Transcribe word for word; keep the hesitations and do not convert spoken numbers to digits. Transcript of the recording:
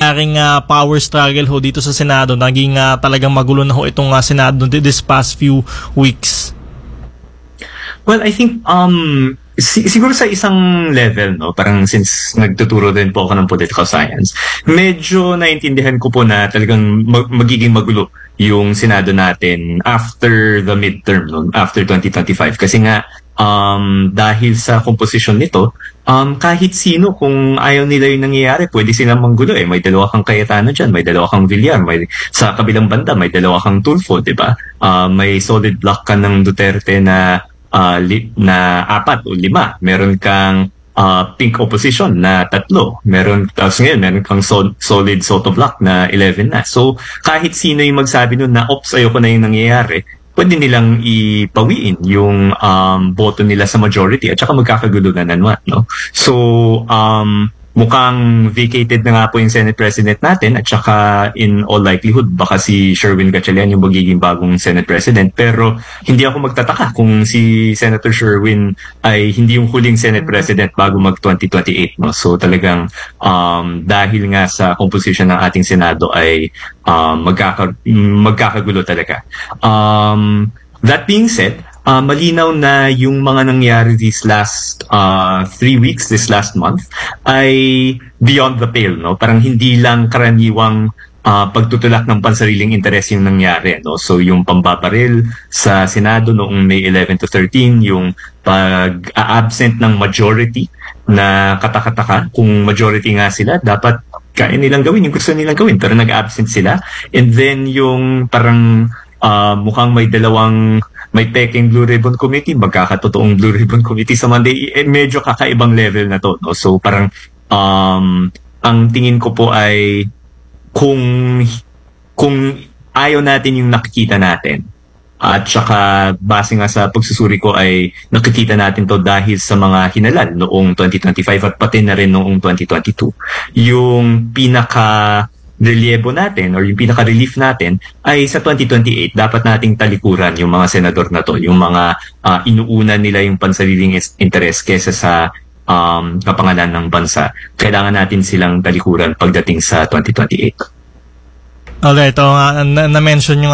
nangyayaring uh, power struggle ho dito sa Senado? Naging uh, talagang magulo na ho itong uh, Senado this past few weeks. Well, I think um si- siguro sa isang level, no, parang since nagtuturo din po ako ng political science, medyo naintindihan ko po na talagang mag- magiging magulo yung Senado natin after the midterm, no, after twenty twenty-five. Kasi nga um dahil sa composition nito, um kahit sino kung ayaw nila yung nangyayari, pwede silang manggulo eh. May dalawa kang Cayetano dyan, may dalawa kang Villar, may sa kabilang banda may dalawa kang Tulfo, di ba? Uh, may solid block ka ng Duterte na uh, li- na apat o lima. Meron kang uh, pink opposition na tatlo. Meron, tapos ngayon, meron kang sol- solid Soto block na eleven na. So, kahit sino yung magsabi nun na, ops, ayoko na yung nangyayari, pwede nilang ipawiin yung um, boto nila sa majority at saka magkakagulo na naman, no? So, um, mukhang vacated na nga po yung Senate President natin at saka in all likelihood baka si Sherwin Gatchalian yung magiging bagong Senate President. Pero hindi ako magtataka kung si Senator Sherwin ay hindi yung huling Senate President bago mag twenty twenty-eight, no? So talagang um, dahil nga sa composition ng ating Senado ay um, magkaka- magkakagulo talaga. Um, that being said, Uh, malinaw na yung mga nangyari these last uh, three weeks, this last month, ay beyond the pale, no? Parang hindi lang karaniwang uh, pagtutulak ng pansariling interes yung nangyari, no? So yung pambabaril sa Senado noong May eleven to thirteen, yung pag-absent ng majority na katakataka, kung majority nga sila, dapat kaya nilang gawin yung gusto nilang gawin, pero nag-absent sila. And then yung parang uh, mukhang may dalawang may peking Blue Ribbon Committee, magkakatotoong Blue Ribbon Committee sa Monday, eh, medyo kakaibang level na to, no? So parang um, ang tingin ko po ay kung kung ayaw natin yung nakikita natin at saka base nga sa pagsusuri ko ay nakikita natin to dahil sa mga hinalal noong twenty twenty-five at pati na rin noong twenty twenty-two. Yung pinaka relievo natin or yung pinaka-relief natin ay sa twenty twenty-eight dapat nating talikuran yung mga senador na to, yung mga uh, inuuna nila yung pansariling interes kesa sa um, kapangalan ng bansa. Kailangan natin silang talikuran pagdating sa twenty twenty-eight. Okay, ito uh, na- na-mention nyo